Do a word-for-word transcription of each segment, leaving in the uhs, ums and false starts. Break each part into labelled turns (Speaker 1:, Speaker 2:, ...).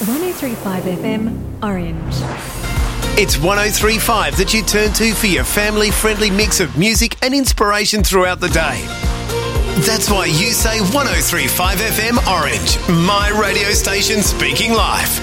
Speaker 1: one oh three point five F M, Orange.
Speaker 2: It's one oh three point five that you turn to for your family-friendly mix of music and inspiration throughout the day. That's why you say one oh three point five F M Orange, my radio station speaking life.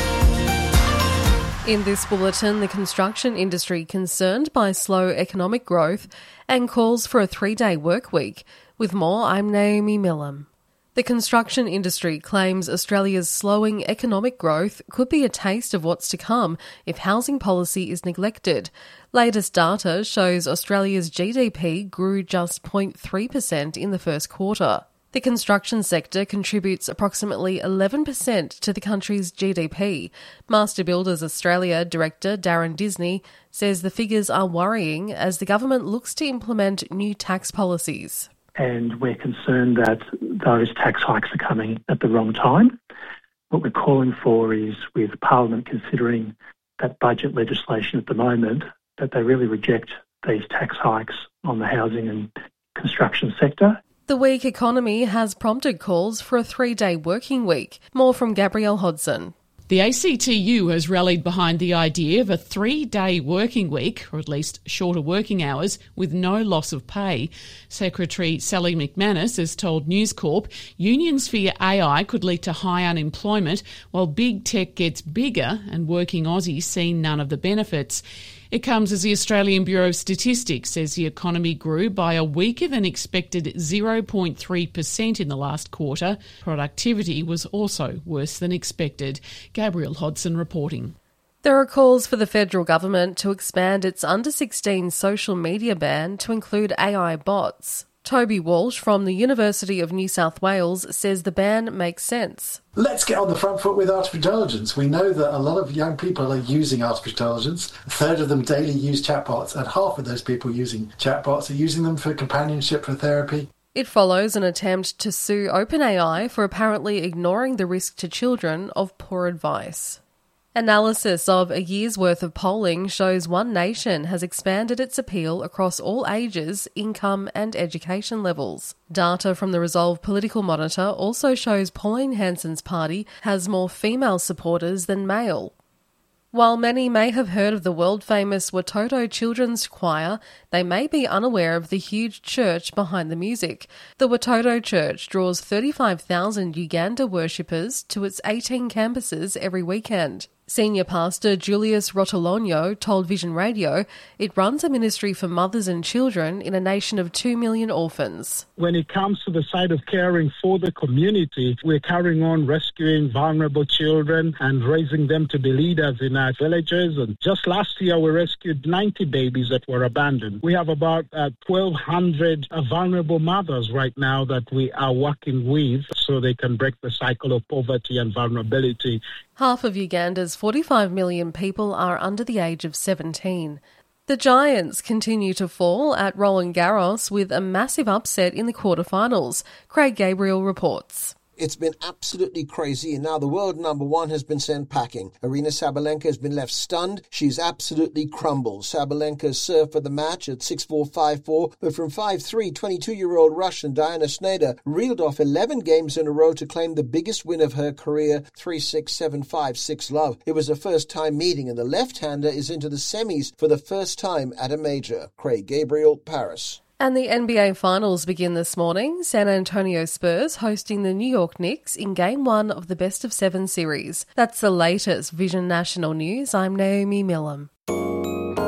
Speaker 3: In this bulletin, the construction industry concerned by slow economic growth and calls for a three-day work week. With more, I'm Naomi Millam. The construction industry claims Australia's slowing economic growth could be a taste of what's to come if housing policy is neglected. Latest data shows Australia's G D P grew just zero point three percent in the first quarter. The construction sector contributes approximately eleven percent to the country's G D P. Master Builders Australia Director Darren Disney says the figures are worrying as the government looks to implement new tax policies.
Speaker 4: And we're concerned that those tax hikes are coming at the wrong time. What we're calling for is, with Parliament considering that budget legislation at the moment, that they really reject these tax hikes on the housing and construction sector.
Speaker 3: The weak economy has prompted calls for a three-day working week. More from Gabrielle Hodson.
Speaker 5: The A C T U has rallied behind the idea of a three-day working week, or at least shorter working hours, with no loss of pay. Secretary Sally McManus has told News Corp unions fear A I could lead to high unemployment, while big tech gets bigger and working Aussies see none of the benefits. It comes as the Australian Bureau of Statistics says the economy grew by a weaker than expected zero point three percent in the last quarter. Productivity was also worse than expected. Gabrielle Hodson reporting.
Speaker 3: There are calls for the federal government to expand its under sixteen social media ban to include A I bots. Toby Walsh from the University of New South Wales says the ban makes sense.
Speaker 6: Let's get on the front foot with artificial intelligence. We know that a lot of young people are using artificial intelligence. A third of them daily use chatbots, and half of those people using chatbots are using them for companionship, for therapy.
Speaker 3: It follows an attempt to sue OpenAI for apparently ignoring the risk to children of poor advice. Analysis of a year's worth of polling shows One Nation has expanded its appeal across all ages, income and education levels. Data from the Resolve Political Monitor also shows Pauline Hanson's party has more female supporters than male. While many may have heard of the world-famous Watoto Children's Choir, they may be unaware of the huge church behind the music. The Watoto Church draws thirty-five thousand Uganda worshippers to its eighteen campuses every weekend. Senior pastor Julius Rotolonio told Vision Radio it runs a ministry for mothers and children in a nation of two million orphans.
Speaker 7: When it comes to the side of caring for the community, we're carrying on rescuing vulnerable children and raising them to be leaders in our villages. And just last year, we rescued ninety babies that were abandoned. We have about uh, twelve hundred uh, vulnerable mothers right now that we are working with so they can break the cycle of poverty and vulnerability.
Speaker 3: Half of Uganda's forty-five million people are under the age of seventeen. The Giants continue to fall at Roland Garros with a massive upset in the quarterfinals. Craig Gabriel reports.
Speaker 8: It's been absolutely crazy, and now the world number one has been sent packing. Aryna Sabalenka has been left stunned. She's absolutely crumbled. Sabalenka served for the match at six four, five four, but from five three, twenty-two-year-old Russian Diana Snyder reeled off eleven games in a row to claim the biggest win of her career, three six, seven five, six love. It was a first-time meeting, and the left-hander is into the semis for the first time at a major. Craig Gabriel, Paris.
Speaker 3: And the N B A Finals begin this morning. San Antonio Spurs hosting the New York Knicks in Game one of the Best of Seven series. That's the latest Vision National News. I'm Naomi Millam.